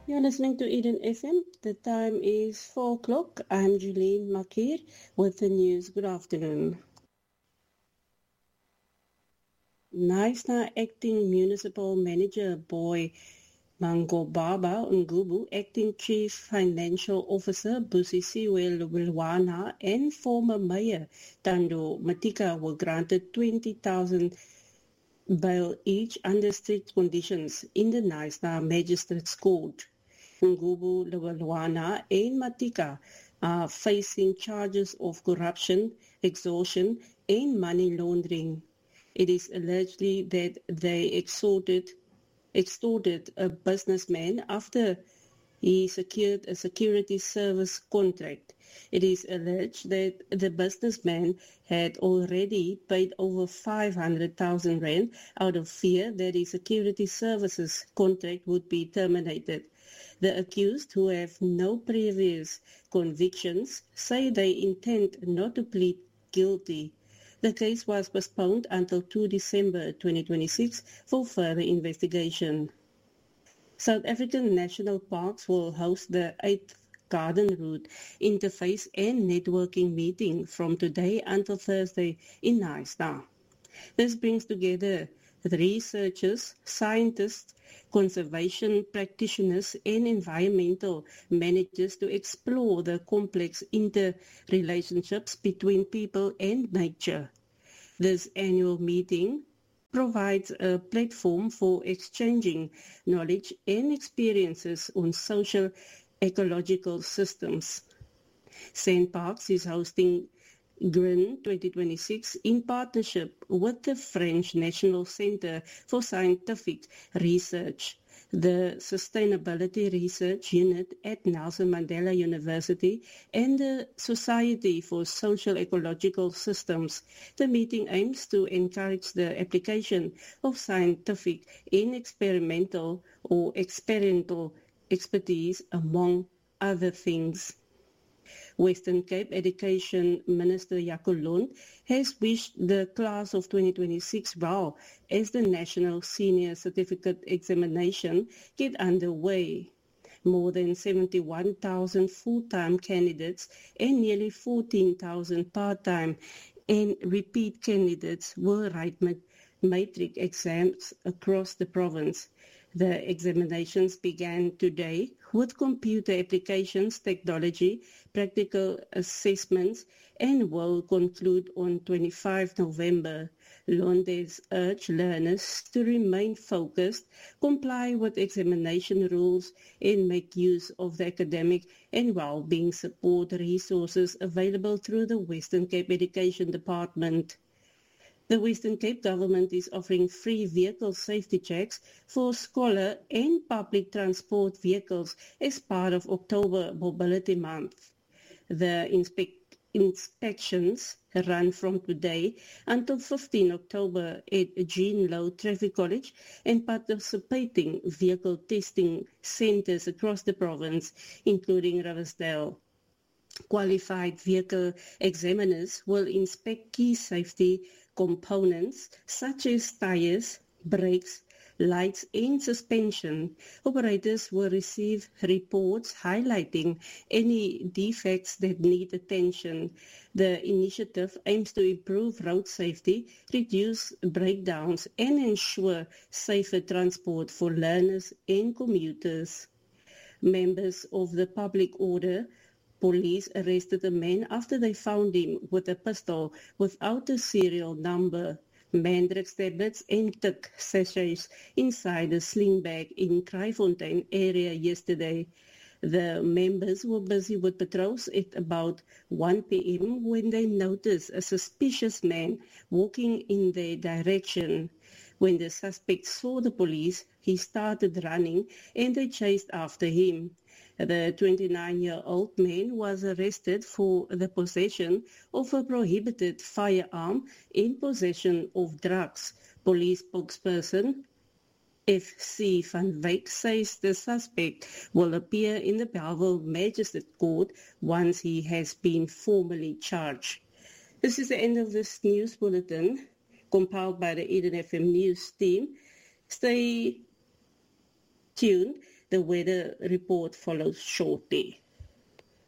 You're listening to Eden FM. The time is 4 o'clock. I'm Julene Makir with the news. Good afternoon. Knysna Acting Municipal Manager Boy Mangobaba Ngubu, Acting Chief Financial Officer Busisiwe Lwana, and former Mayor Tando Matika were granted 20,000 bail each under strict conditions in the Knysna Magistrates Court. Ngubu Lwana and Matika are facing charges of corruption, extortion, and money laundering. It is alleged that they extorted a businessman after he secured a security service contract. It is alleged that the businessman had already paid over 500,000 rand out of fear that his security services contract would be terminated. The accused, who have no previous convictions, say they intend not to plead guilty. The case was postponed until 2 December 2026 for further investigation. South African national parks will host the 8th Garden Route Interface and Networking meeting from today until Thursday in Knysna. This brings together the researchers, scientists, conservation practitioners, and environmental managers to explore the complex interrelationships between people and nature. This annual meeting provides a platform for exchanging knowledge and experiences on social ecological systems. SANParks is hosting GRIN 2026 in partnership with the French National Centre for Scientific Research, the Sustainability Research Unit at Nelson Mandela University, and the Society for Social Ecological Systems. The meeting aims to encourage the application of scientific and experimental expertise, among other things. Western Cape Education Minister Jaco Lund has wished the class of 2026 well as the National Senior Certificate Examination get underway. More than 71,000 full-time candidates and nearly 14,000 part-time and repeat candidates will write matric exams across the province. The examinations began today with computer applications, technology, practical assessments, and will conclude on 25 November. Londes urged learners to remain focused, comply with examination rules, and make use of the academic and well-being support resources available through the Western Cape Education Department. The Western Cape government is offering free vehicle safety checks for scholar and public transport vehicles as part of October Mobility Month. The inspections run from today until 15 October at Jean Low Traffic College and participating vehicle testing centres across the province, including Riversdale. Qualified vehicle examiners will inspect key safety components such as tires, brakes, lights, and suspension. Operators will receive reports highlighting any defects that need attention. The initiative aims to improve road safety, reduce breakdowns, and ensure safer transport for learners and commuters. Members of the public order police arrested a man after they found him with a pistol without a serial number, Mandrex tablets and tick sachets inside a sling bag in Kraaifontein area yesterday. The members were busy with patrols at about 1 p.m. when they noticed a suspicious man walking in their direction. When the suspect saw the police, he started running and they chased after him. The 29-year-old man was arrested for the possession of a prohibited firearm and possession of drugs. Police spokesperson F.C. van Wyk says the suspect will appear in the Bellville Magistrate Court once he has been formally charged. This is the end of this news bulletin compiled by the Eden FM News team. Stay tuned. The weather report follows shortly.